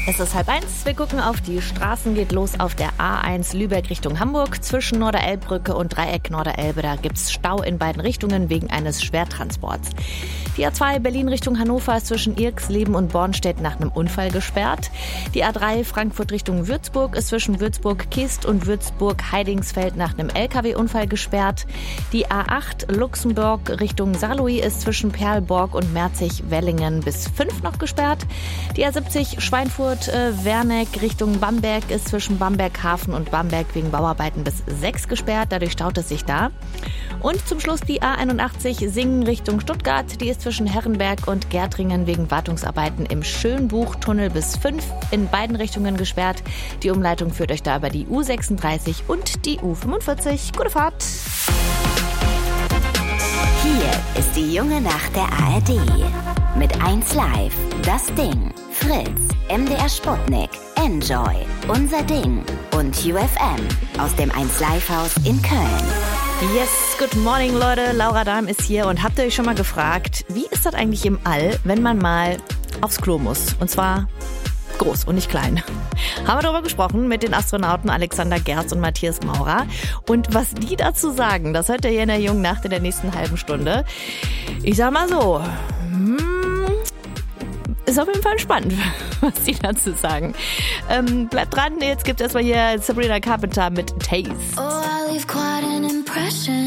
Es ist 12:30. Wir gucken auf die Straßen. Geht los auf der A1 Lübeck Richtung Hamburg. Zwischen Norderelbbrücke und Dreieck Norderelbe, da gibt's Stau in beiden Richtungen wegen eines Schwertransports. Die A2 Berlin Richtung Hannover ist zwischen Irxleben und Bornstedt nach einem Unfall gesperrt. Die A3 Frankfurt Richtung Würzburg ist zwischen Würzburg-Kist und Würzburg-Heidingsfeld nach einem LKW-Unfall gesperrt. Die A8 Luxemburg Richtung Saarlouis ist zwischen Perlborg und Merzig-Wellingen bis 5 noch gesperrt. Die A70 Schweinfurt-Werneck Richtung Bamberg ist zwischen Bamberg-Hafen und Bamberg wegen Bauarbeiten bis 6 gesperrt. Dadurch staut es sich da. Und zum Schluss die A81 Singen Richtung Stuttgart. Die ist zwischen Herrenberg und Gärtringen wegen Wartungsarbeiten im Schönbuchtunnel bis 5 in beiden Richtungen gesperrt. Die Umleitung führt euch da über die U36 und die U45. Gute Fahrt! Hier ist die junge Nacht der ARD. Mit 1 Live, das Ding, Fritz, MDR Sputnik, Enjoy, Unser Ding und UFM aus dem 1 Live Haus in Köln. Yes, good morning Leute, Laura Dahm ist hier und habt ihr euch schon mal gefragt, wie ist das eigentlich im All, wenn man mal aufs Klo muss? Und zwar groß und nicht klein. Haben wir darüber gesprochen mit den Astronauten Alexander Gerst und Matthias Maurer. Und was die dazu sagen, das hört ihr hier in der jungen Nacht in der nächsten halben Stunde. Ich sag mal so, ist auf jeden Fall spannend, was die dazu sagen. Bleibt dran, jetzt gibt's erstmal hier Sabrina Carpenter mit Taste. Oh, I leave quite an impression.